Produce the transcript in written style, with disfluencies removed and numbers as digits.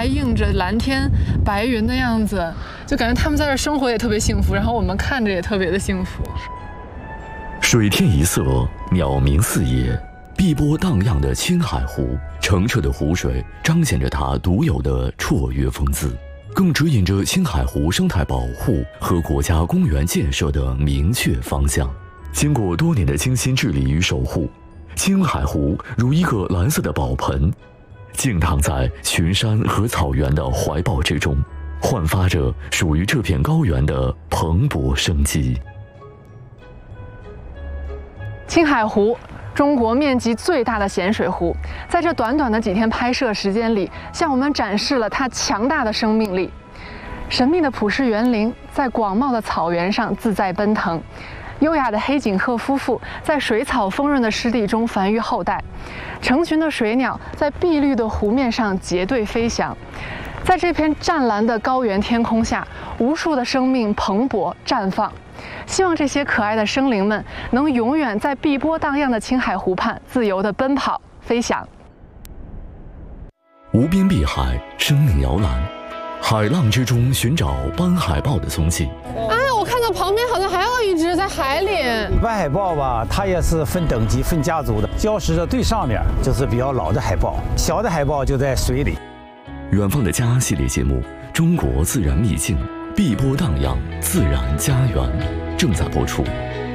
映着蓝天白云的样子，就感觉他们在这生活也特别幸福，然后我们看着也特别的幸福。 水天一色，鸟鸣四野，碧波荡漾的青海湖，澄澈的湖水彰显着它独有的绰约风姿，更指引着青海湖生态保护和国家公园建设的明确方向。经过多年的精心治理与守护，青海湖如一个蓝色的宝盆，静躺在群山和草原的怀抱之中，焕发着属于这片高原的蓬勃生机。 青海湖，中国面积最大的咸水湖，在这短短的几天拍摄时间里，向我们展示了它强大的生命力。神秘的普氏园林在广袤的草原上自在奔腾，优雅的黑颈鹤夫妇在水草丰润的湿地中繁育后代，成群的水鸟在碧绿的湖面上结队飞翔。在这片湛蓝的高原天空下，无数的生命蓬勃绽放。希望这些可爱的生灵们能永远在碧波荡漾的青海湖畔自由地奔跑飞翔。 无边碧海，生命摇篮，海浪之中寻找斑海豹的踪迹。 我看到旁边好像还有一只在海里。 斑海豹吧，它也是分等级、分家族的。礁石的最上面就是比较老的海豹，小的海豹就在水里。 远方的家系列节目《中国自然秘境》，碧波荡漾，自然家园正在播出。